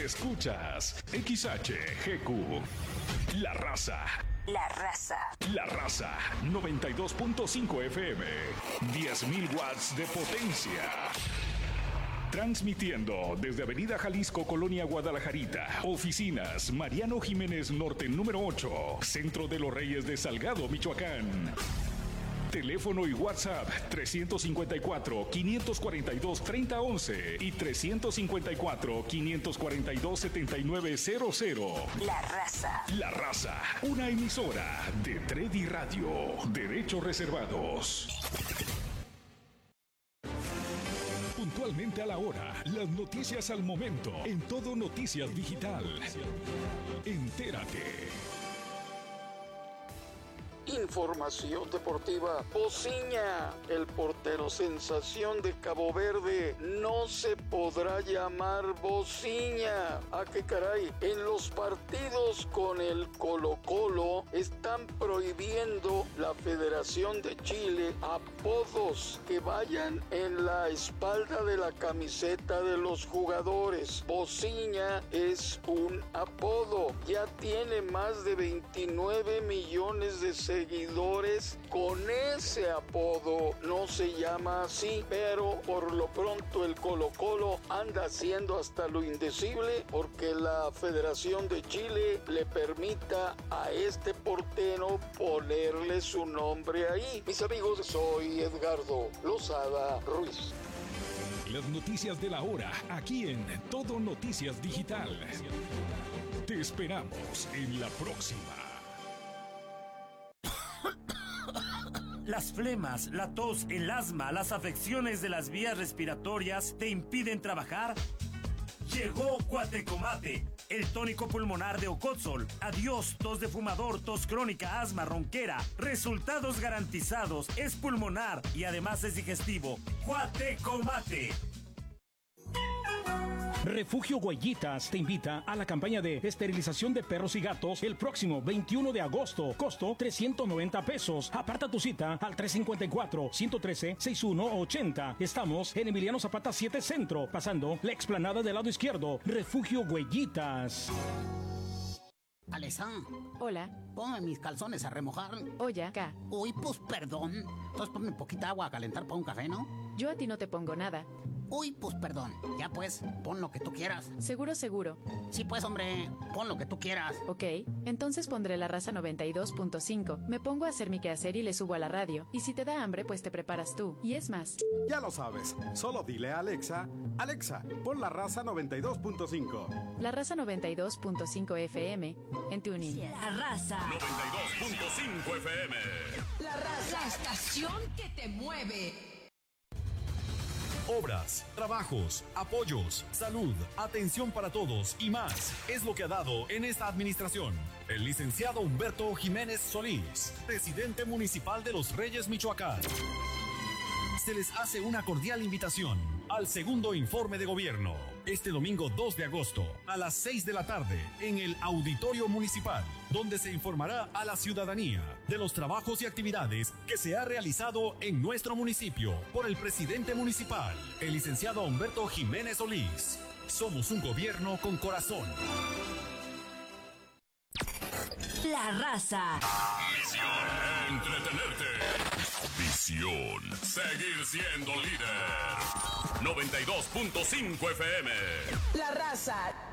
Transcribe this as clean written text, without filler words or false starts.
Escuchas XHGQ. La Raza. La Raza. La Raza 92.5 FM. 10.000 watts de potencia. Transmitiendo desde Avenida Jalisco, Colonia Guadalajarita. Oficinas Mariano Jiménez Norte número 8. Centro de los Reyes de Salgado, Michoacán. Teléfono y WhatsApp 354-542-3011 y 354-542-7900. La Raza. La Raza, una emisora de Tredi Radio. Derechos reservados. Puntualmente a la hora, las noticias al momento, en Todo Noticias Digital. Entérate. Información deportiva. Bociña, el portero sensación de Cabo Verde, no se podrá llamar Bociña. ¿A qué caray? En los partidos con el Colo-Colo están prohibiendo la Federación de Chile apodos que vayan en la espalda de la camiseta de los jugadores. Bociña es un apodo. Ya tiene más de 29 millones de seguidores con ese apodo. No se llama así, pero por lo pronto el Colo-Colo anda haciendo hasta lo indecible porque la Federación de Chile le permita a este portero ponerle su nombre ahí. Mis amigos, soy Edgardo Lozada Ruiz. Las noticias de la hora, aquí en Todo Noticias Digital. Te esperamos en la próxima. Las flemas, la tos, el asma, las afecciones de las vías respiratorias te impiden trabajar. Llegó Cuatecomate, el tónico pulmonar de Ocotzol. Adiós, tos de fumador, tos crónica, asma, ronquera. Resultados garantizados. Es pulmonar y además es digestivo. Cuatecomate. Refugio Huellitas te invita a la campaña de esterilización de perros y gatos el próximo 21 de agosto. Costo 390 pesos. Aparta tu cita al 354-113-6180. Estamos en Emiliano Zapata 7 Centro, pasando la explanada del lado izquierdo. Refugio Huellitas. Alessá. Hola. Ponme mis calzones a remojar. Oye, acá. Uy, pues perdón. Entonces ponme poquita agua a calentar para un café, ¿no? Yo a ti no te pongo nada. Uy, pues perdón. Ya pues, pon lo que tú quieras. Seguro, seguro. Sí, pues, hombre, pon lo que tú quieras. Ok, entonces pondré La Raza 92.5. Me pongo a hacer mi quehacer y le subo a la radio. Y si te da hambre, pues te preparas tú. Y es más. Ya lo sabes. Solo dile a Alexa, Alexa, pon La Raza 92.5. La Raza 92.5 FM en TuneIn. La Raza 92.5 FM. La Raza, la estación que te mueve. Obras, trabajos, apoyos, salud, atención para todos y más es lo que ha dado en esta administración el licenciado Humberto Jiménez Solís, presidente municipal de Los Reyes, Michoacán. Se les hace una cordial invitación al segundo informe de gobierno, este domingo 2 de agosto a las 6 de la tarde en el Auditorio Municipal, donde se informará a la ciudadanía de los trabajos y actividades que se ha realizado en nuestro municipio por el presidente municipal, el licenciado Humberto Jiménez Solís. Somos un gobierno con corazón. La Raza. Misión: entretenerte. Visión: seguir siendo líder. 92.5 FM. La Raza